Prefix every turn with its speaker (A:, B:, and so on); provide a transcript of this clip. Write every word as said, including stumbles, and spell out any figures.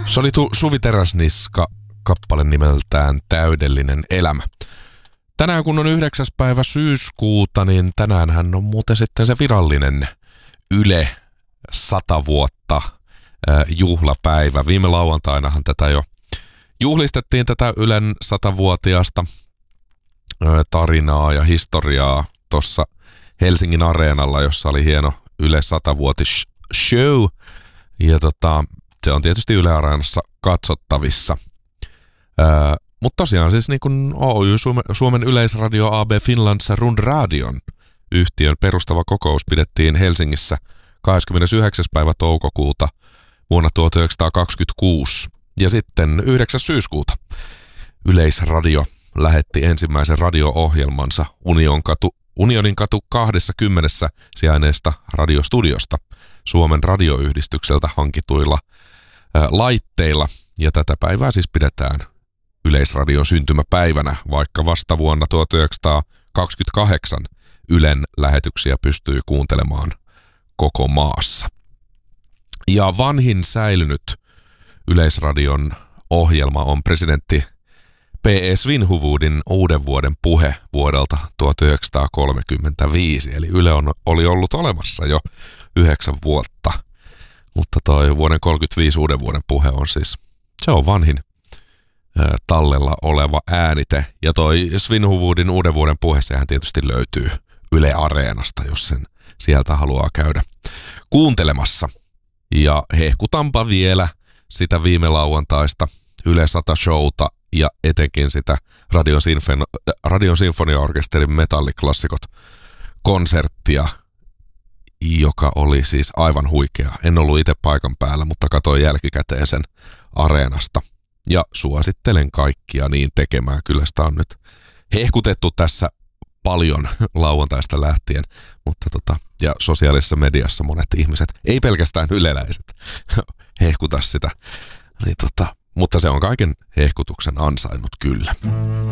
A: Se oli tu- Suvi Teräsniska, kappale nimeltään Täydellinen elämä. Tänään kun on yhdeksäs päivä syyskuuta, niin tänäänhän on muuten sitten se virallinen Yle sata vuotta äh, juhlapäivä. Viime lauantainahan tätä jo juhlistettiin, tätä Ylen satavuotiaasta äh, tarinaa ja historiaa tuossa Helsingin Areenalla, jossa oli hieno Yle satavuotis show. Ja tota, se on tietysti Yle Areenassa katsottavissa. Öö, mutta tosiaan siis niin kuin Oy Suomen, Suomen Yleisradio A B Finlands Rundradion yhtiön perustava kokous pidettiin Helsingissä kahdeskymmenesyhdeksäs päivä toukokuuta vuonna tuhatyhdeksänsataakaksikymmentäkuusi. Ja sitten yhdeksäs syyskuuta Yleisradio lähetti ensimmäisen radio-ohjelmansa Unionkatu, Unioninkatu kaksikymmentä sijainneesta radiostudiosta Suomen radioyhdistykseltä hankituilla ää, laitteilla. Ja tätä päivää siis pidetään Yleisradion syntymäpäivänä, vaikka vasta vuonna tuhatyhdeksänsataakaksikymmentäkahdeksan Ylen lähetyksiä pystyy kuuntelemaan koko maassa. Ja vanhin säilynyt Yleisradion ohjelma on presidentti P E Svinhufvudin uuden vuoden puhe vuodelta tuhatyhdeksänsataakolmekymmentäviisi. Eli Yle on, oli ollut olemassa jo yhdeksän vuotta, mutta toi vuoden kolmekymmentäviisi uuden vuoden puhe on siis, se on vanhin ö, tallella oleva äänite. Ja toi Svinhufvudin uuden vuoden puhe, sehän tietysti löytyy Yle Areenasta, jos sen sieltä haluaa käydä kuuntelemassa. Ja hehkutanpa vielä sitä viime lauantaista Yle sata showta ja etenkin sitä Radion, Sinfon- Radion Sinfoniaorkesterin metalliklassikot konserttia, joka oli siis aivan huikea. En ollut itse paikan päällä, mutta katsoin jälkikäteen sen Areenasta. Ja suosittelen kaikkia niin tekemään. Kyllä sitä on nyt hehkutettu tässä paljon lauantaista lähtien, mutta tota, ja sosiaalisessa mediassa monet ihmiset, ei pelkästään yleläiset, hehkuta sitä. Niin tota, mutta se on kaiken hehkutuksen ansainnut kyllä.